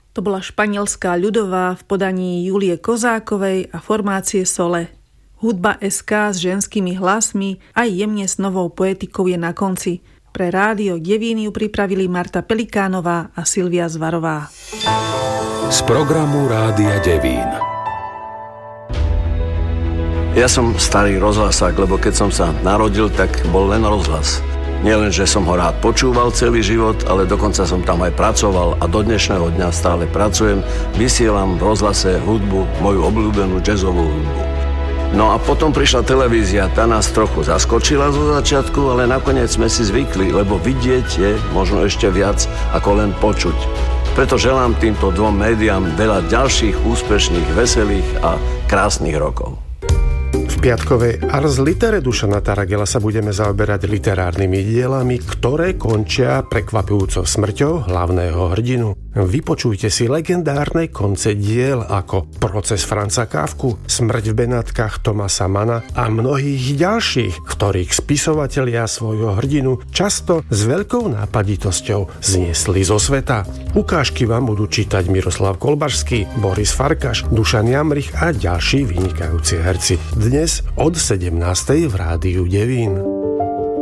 To bola španielská ľudová v podaní Julie Kozákovej a formácie Sole. Hudba SK s ženskými hlasmi aj jemne s novou poetikou je na konci. Pre Rádio Devín ju pripravili Marta Pelikánová a Silvia Zvarová. Z programu Rádia Devín. Ja som starý rozhlasák, lebo keď som sa narodil, tak bol len rozhlas. Nielen, že som ho rád počúval celý život, ale dokonca som tam aj pracoval a do dnešného dňa stále pracujem. Vysielam v rozhlase hudbu, moju obľúbenú jazzovú hudbu. No a potom prišla televízia, tá nás trochu zaskočila zo začiatku, ale nakoniec sme si zvykli, lebo vidieť je možno ešte viac ako len počuť. Preto želám týmto dvom médiám veľa ďalších úspešných, veselých a krásnych rokov. V piatkovej Ars Litere Dušana Taragela sa budeme zaoberať literárnymi dielami, ktoré končia prekvapujúcou smrťou hlavného hrdinu. Vypočujte si legendárne konce diel ako Proces Franza Kafku, Smrť v Benátkach Thomasa Manna a mnohých ďalších, ktorých spisovatelia svojho hrdinu často s veľkou nápaditosťou zniesli zo sveta. Ukážky vám budú čítať Miroslav Kolbašský, Boris Farkaš, Dušan Jamrich a ďalší vynikajúci herci. Dnes od 17:00 v Rádiu Devín.